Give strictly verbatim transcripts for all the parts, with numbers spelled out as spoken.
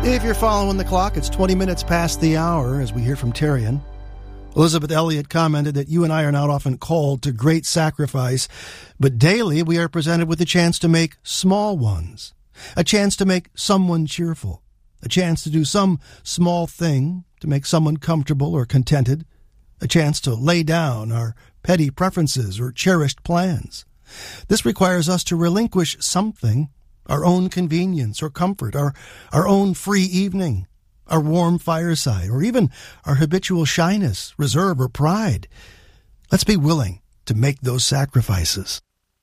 If you're following the clock, it's twenty minutes past the hour as we hear from Terrian. Elizabeth Elliot commented that you and I are not often called to great sacrifice, but daily we are presented with a chance to make small ones, a chance to make someone cheerful, a chance to do some small thing to make someone comfortable or contented, a chance to lay down our petty preferences or cherished plans. This requires us to relinquish something, our own convenience or comfort, our, our own free evening, our warm fireside, or even our habitual shyness, reserve, or pride. Let's be willing to make those sacrifices.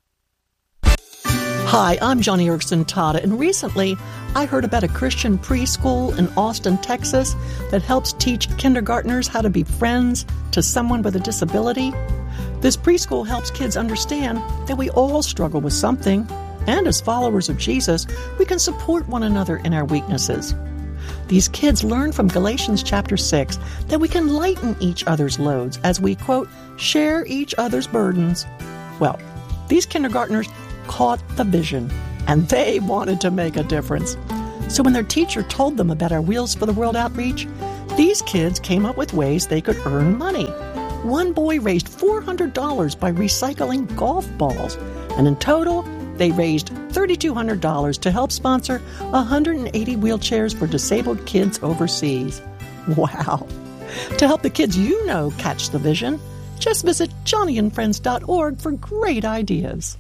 Hi, I'm Johnny Erickson Tata, and recently I heard about a Christian preschool in Austin, Texas that helps teach kindergartners how to be friends to someone with a disability. This preschool helps kids understand that we all struggle with something, and as followers of Jesus, we can support one another in our weaknesses. These kids learn from Galatians chapter six that we can lighten each other's loads as we, quote, share each other's burdens. Well, these kindergartners caught the vision, and they wanted to make a difference. So when their teacher told them about our Wheels for the World outreach, these kids came up with ways they could earn money. One boy raised four hundred dollars by recycling golf balls, and in total, they raised three thousand two hundred dollars to help sponsor one hundred eighty wheelchairs for disabled kids overseas. Wow! To help the kids you know catch the vision, just visit johnny and friends dot org for great ideas.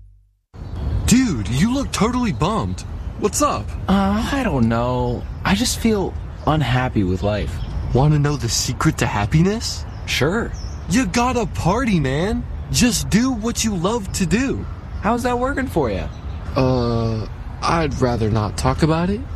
Dude, you look totally bummed. What's up? Uh, I don't know. I just feel unhappy with life. Want to know the secret to happiness? Sure. You gotta party, man. Just do what you love to do. How's that working for you? Uh, I'd rather not talk about it.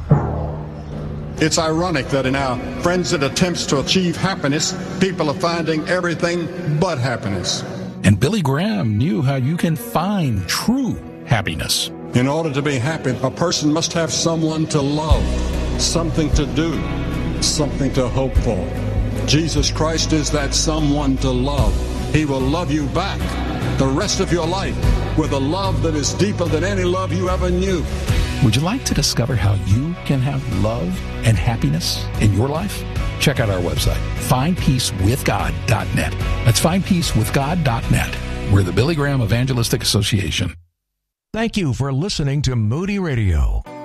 It's ironic that in our frenzied attempts to achieve happiness, people are finding everything but happiness. And Billy Graham knew how you can find true happiness. In order to be happy, a person must have someone to love, something to do, something to hope for. Jesus Christ is that someone to love. He will love you back the rest of your life with a love that is deeper than any love you ever knew. Would you like to discover how you can have love and happiness in your life? Check out our website, find peace with god dot net. That's find peace with god dot net. We're the Billy Graham Evangelistic Association. Thank you for listening to Moody Radio.